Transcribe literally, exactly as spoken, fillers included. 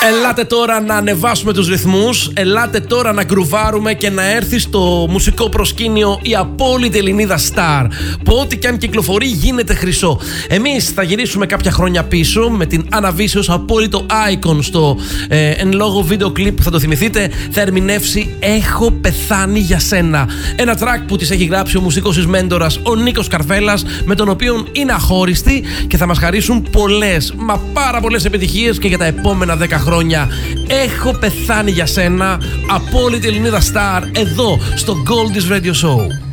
Ελάτε τώρα να ανεβάσουμε τους ρυθμούς, ελάτε τώρα να γκρουβάρουμε και να έρθει στο μουσικό προσκήνιο η απόλυτη Ελληνίδα Star, που ό,τι κι αν κυκλοφορεί γίνεται χρυσό. Εμείς θα γυρίσουμε κάποια χρόνια πίσω με την Άννα Βύση ως απόλυτο icon στο ε, εν λόγω βίντεο κλιπ που θα το θυμηθείτε, θα ερμηνεύσει «Έχω πεθάνει για σένα». Ένα track που της έχει γράψει ο μουσικός της μέντορας ο Νίκος Καρβέλας, με τον οποίο είναι αχώριστη και θα μας χαρίσουν πολλές, μα πάρα πολλές επιτυχίες και για τα επόμενα δέκα χρόνια. Έχω πεθάνει για σένα, απόλυτη Ελληνίδα Star, εδώ στο Goldie's Radio Show.